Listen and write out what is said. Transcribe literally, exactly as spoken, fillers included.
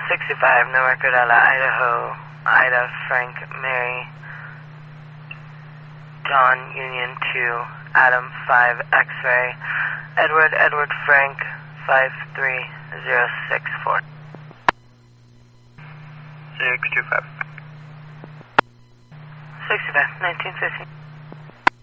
sixty-five, no record out of Idaho, Ida, Frank, Mary, John, Union two, Adam five, X-ray, Edward, Edward, Frank, five three zero six four. six two five. sixty-five, nineteen fifty.